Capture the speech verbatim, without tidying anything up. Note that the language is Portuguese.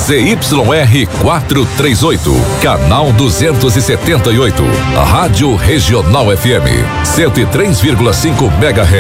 Z Y R quatrocentos e trinta e oito, canal duzentos e setenta e oito, Rádio Regional F M, cento e três vírgula cinco megahertz.